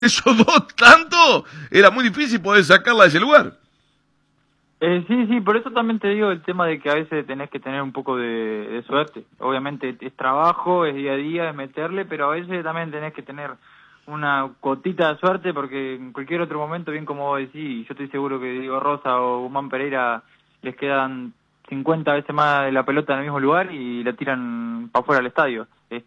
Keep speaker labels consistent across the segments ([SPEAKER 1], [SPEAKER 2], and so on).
[SPEAKER 1] esos dos tanto, era muy difícil poder sacarla de ese lugar.
[SPEAKER 2] Sí, por eso también te digo el tema de que a veces tenés que tener un poco de suerte. Obviamente es trabajo, es día a día, es meterle, pero a veces también tenés que tener una cotita de suerte porque en cualquier otro momento, bien como vos decís, yo estoy seguro que Diego Rosa o Guzmán Pereira les quedan 50 veces más de la pelota en el mismo lugar y la tiran para afuera del estadio.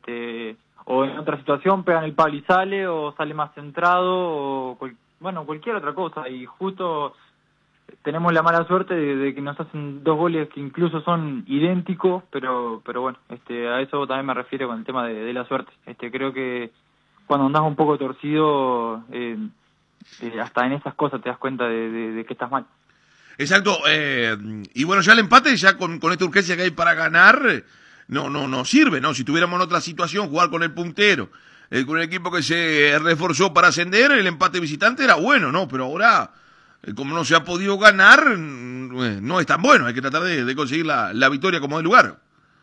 [SPEAKER 2] O en otra situación pegan el palo y sale, o sale más centrado, o bueno, cualquier otra cosa. Y justo tenemos la mala suerte de que nos hacen dos goles que incluso son idénticos, pero bueno, a eso también me refiero con el tema de la suerte. Creo que cuando andás un poco torcido, hasta en esas cosas te das cuenta de que estás mal.
[SPEAKER 1] Exacto, y bueno, ya el empate, ya con esta urgencia que hay para ganar, no sirve, ¿no? Si tuviéramos en otra situación, jugar con el puntero, con el equipo que se reforzó para ascender, el empate visitante era bueno, ¿no? Pero ahora, como no se ha podido ganar, no es tan bueno, hay que tratar de conseguir la victoria como de lugar.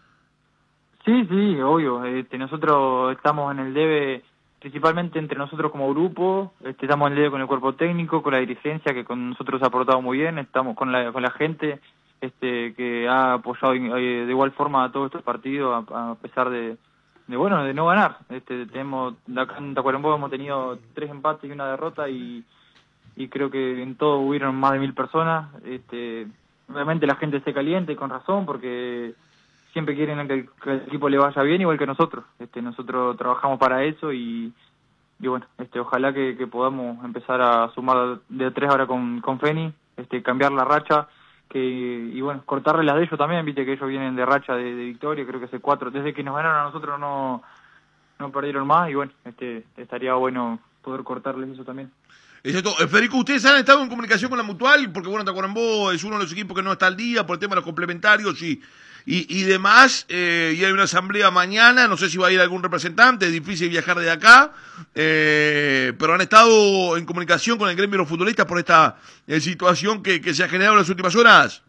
[SPEAKER 2] Sí, obvio. Nosotros estamos en el debe, principalmente entre nosotros como grupo. Estamos en el debe con el cuerpo técnico, con la dirigencia, que con nosotros ha aportado muy bien. Estamos con la gente, que ha apoyado de igual forma a todos estos partidos, a pesar bueno, de no ganar. Tenemos, acá en Tacuarembó hemos tenido 3 empates y una derrota y creo que en todo hubieron más de 1000 personas. Obviamente la gente se caliente, con razón, porque siempre quieren que el equipo le vaya bien, igual que nosotros. Nosotros trabajamos para eso y bueno, ojalá que podamos empezar a sumar de 3 ahora con Feni, cambiar la racha, y bueno, cortarle las de ellos también. Viste que ellos vienen de racha de victoria, creo que hace 4, desde que nos ganaron a nosotros no perdieron más, y bueno, estaría bueno poder cortarles eso también.
[SPEAKER 1] Exacto. Federico, ¿ustedes han estado en comunicación con la Mutual? Porque bueno, Tacuarembó es uno de los equipos que no está al día por el tema de los complementarios y demás, y hay una asamblea mañana, no sé si va a ir algún representante, es difícil viajar de acá, pero han estado en comunicación con el gremio de los futbolistas por esta situación que se ha generado en las últimas horas.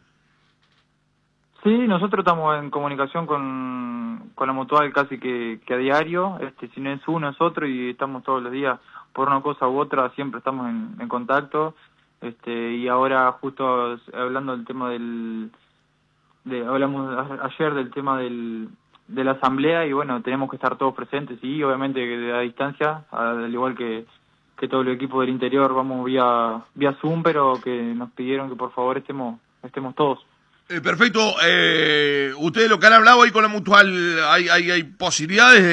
[SPEAKER 2] Sí, nosotros estamos en comunicación con la Mutual casi que a diario. Si no es uno es otro, y estamos todos los días por una cosa u otra, siempre estamos en contacto. Y ahora justo hablando del tema hablamos ayer del tema de la asamblea, y bueno, tenemos que estar todos presentes, y obviamente a distancia, al igual que todo el equipo del interior, vamos vía Zoom, pero que nos pidieron que por favor estemos todos.
[SPEAKER 1] Perfecto. Ustedes lo que han hablado ahí con la Mutual, hay posibilidades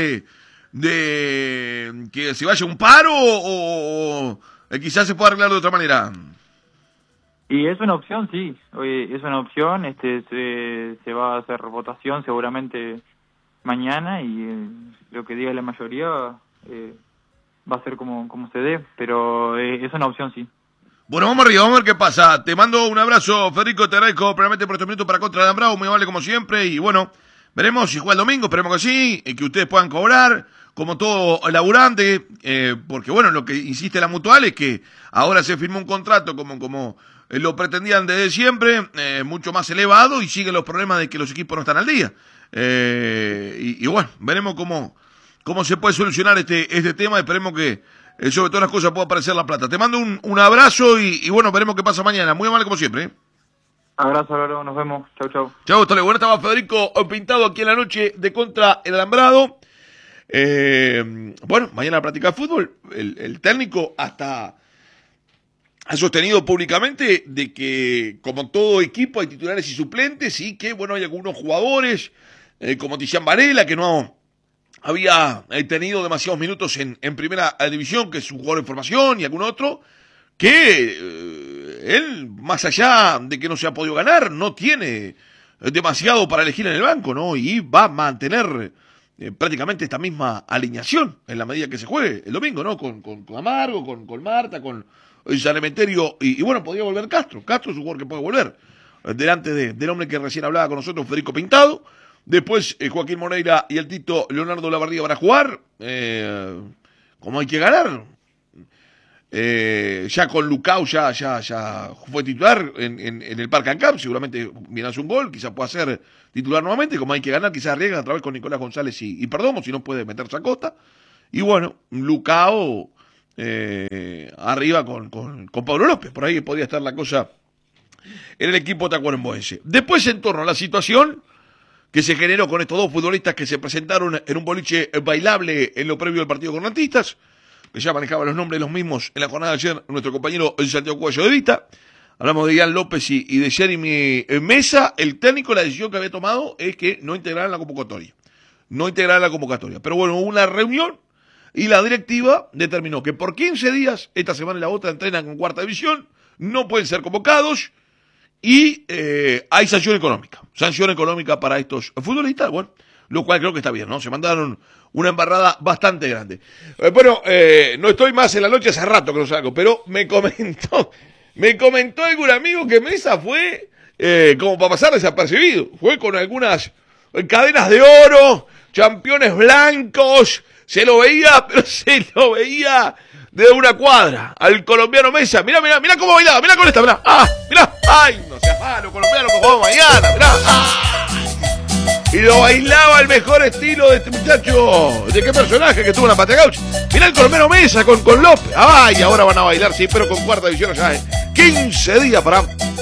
[SPEAKER 1] de que se vaya un paro o quizás se pueda arreglar de otra manera.
[SPEAKER 2] Y es una opción, sí. Oye, es una opción. Se va a hacer votación seguramente mañana, y lo que diga la mayoría va a ser como se dé, pero es una opción, sí.
[SPEAKER 1] Bueno, vamos arriba, vamos a ver qué pasa. Te mando un abrazo, Federico, te agradezco primeramente por estos minutos para Contra de Bravo, muy amable como siempre, y bueno, veremos si juega el domingo, esperemos que sí, y que ustedes puedan cobrar, como todo laburante, porque bueno, lo que insiste la Mutual es que ahora se firmó un contrato como lo pretendían desde siempre, mucho más elevado, y siguen los problemas de que los equipos no están al día. Y bueno, veremos cómo se puede solucionar este tema, esperemos que sobre todas las cosas pueda aparecer la plata. Te mando un abrazo y bueno, veremos qué pasa mañana. Muy amable como siempre.
[SPEAKER 2] Abrazo, Álvaro, nos vemos. Chau.
[SPEAKER 1] Chau, hasta luego. Bueno, estaba Federico Pintado aquí en la noche de Contra el Alambrado. Bueno, mañana practicar fútbol. El técnico hasta ha sostenido públicamente de que, como todo equipo, hay titulares y suplentes, y que, bueno, hay algunos jugadores, como Tizian Varela, que no había tenido demasiados minutos en primera división, que es un jugador de formación, y algún otro, que él, más allá de que no se ha podido ganar, no tiene demasiado para elegir en el banco, ¿no? Y va a mantener prácticamente esta misma alineación en la medida que se juegue el domingo, ¿no? Con Amargo, con Marta, con San Emeterio, y bueno, podría volver Castro. Castro es un jugador que puede volver delante del hombre que recién hablaba con nosotros, Federico Pintado. Después Joaquín Moreira y el Tito Leonardo Lavarría van a jugar, como hay que ganar. Ya con Lucao ya fue titular en el Parque Ancap, seguramente viene un gol, quizás pueda ser titular nuevamente, como hay que ganar, quizás arriesga otra vez con Nicolás González y Perdomo, si no puede meterse a Costa. Y bueno, Lucao arriba con Pablo López. Por ahí podía estar la cosa en el equipo tacuarembóense. Después, en torno a la situación que se generó con estos dos futbolistas que se presentaron en un boliche bailable en lo previo del partido con Rentistas, que ya manejaba los nombres los mismos en la jornada de ayer nuestro compañero Santiago Cuello de Vista. Hablamos de Ian López y de Jeremy Mesa. El técnico, la decisión que había tomado es que no integraran la convocatoria. Pero bueno, hubo una reunión y la directiva determinó que por 15 días, esta semana y la otra, entrenan con cuarta división, no pueden ser convocados y hay sanción económica para estos futbolistas, bueno, lo cual creo que está bien, ¿no? Se mandaron una embarrada bastante grande. No estoy más en la noche, hace rato que lo saco, pero me comentó algún amigo que Mesa fue como para pasar desapercibido, fue con algunas cadenas de oro, championes blancos, se lo veía de una cuadra al colombiano Mesa. Mirá cómo bailaba, mirá con esta, mirá, ay, no seas malo, colombiano, que jugamos mañana, mirá, y lo bailaba el mejor estilo de este muchacho. ¿De qué personaje que tuvo en la Patria Gaucha? Mirá el colombiano Mesa con López. Ay, ahora van a bailar, sí, pero con cuarta división ya, 15 días para